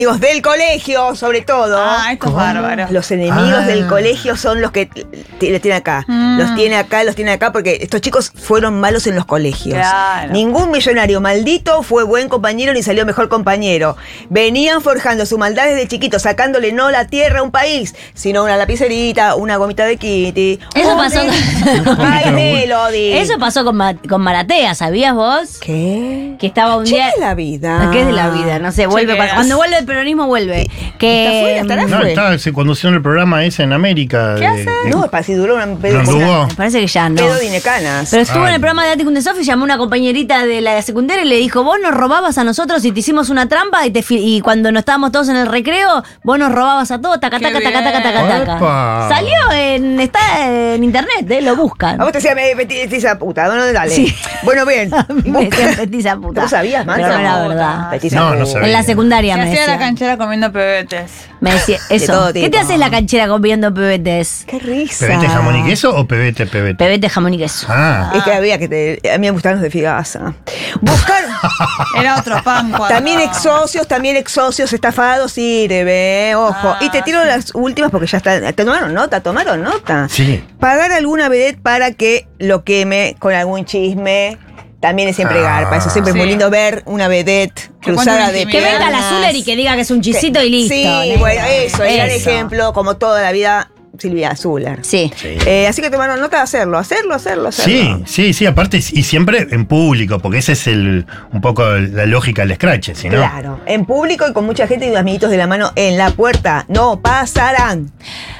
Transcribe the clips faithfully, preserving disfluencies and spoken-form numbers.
Los del colegio, sobre todo. Ah, estos bárbaros. Los enemigos Ah. del colegio son los que t- los tiene acá. Mm. Los tiene acá, los tiene acá, porque estos chicos fueron malos en los colegios. Claro. Ningún millonario maldito fue buen compañero ni salió mejor compañero. Venían forjando su maldad desde chiquitos, sacándole no la tierra a un país, sino una lapicerita, una gomita de Kitty. Eso un- pasó con- Ay, Melody. Eso pasó con, Ma- con Maratea, ¿sabías vos? ¿Qué? Que estaba un ¿Qué día. es la vida? ¿Qué es de la vida? No sé, vuelve. Chequeas. para- Cuando vuelve el peronismo, vuelve. ¿Está Que. fuera? ¿Estará No, fue? está, se condució el programa ese en América. ¿Qué de- hace? de- No, para si duró una ¿No pedo, anduvo? Me parece que ya no. pedo de Inecanas. Pero estuvo Ay. en el programa de Atticum de Sofi, llamó a una compañerita de la secundaria y le dijo, vos nos robabas a nosotros y te hicimos una trampa y, te fi- y cuando nos estábamos todos en el recreo, vos nos robabas a todos, taca, Qué taca, taca, taca, taca, bien. taca. Epa. Salió en, está en internet, eh, lo buscan. A vos te decía, me metiste esa puta. Bueno, dale. Sí. Bueno, bien. A mí me Busca- decían petiza puta. ¿Vos sabías, Manso? Pero no era verdad. Petiza No, no puta. sabía. En la secundaria Se me hacía la decía. canchera comiendo pebetes. Me decía, eso. todo ¿Qué tipo. te haces la canchera comiendo pebetes? Qué risa. ¿Pebete jamón y queso o pebete pebete? Pebete, jamón y queso. Ah. Es que había que te, a mí me gustaban los de Figasa. Buscar Era otro pan cuando... también ex socios, también ex socios estafados sirve, ojo. Ah, y te tiro las últimas porque ya está. ¿Te tomaron nota? ¿Tomaron nota? Sí. Pagar alguna vedette para que lo queme con algún chisme. También es siempre Ah, garpa. Eso siempre es muy sí. lindo ver una vedette Que cruzada cuente de una Que intimidad. venga la piernas. Zuller y que diga que es un chisito y listo. Sí, negro. bueno, eso, el gran Eso. ejemplo, como toda la vida, Silvia Zuller. Sí. Sí. Eh, así que tomaron nota de hacerlo, hacerlo, hacerlo, hacerlo. Sí, sí, sí, aparte, y siempre en público, porque ese es el un poco la lógica del scratch, ¿sí, no? Claro, en público y con mucha gente y los amiguitos de la mano en la puerta. No pasarán.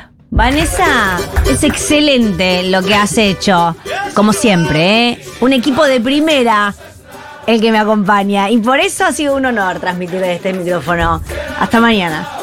Vanessa, es excelente lo que has hecho, como siempre, ¿eh? Un equipo de primera el que me acompaña y por eso ha sido un honor transmitir desde este micrófono. Hasta mañana.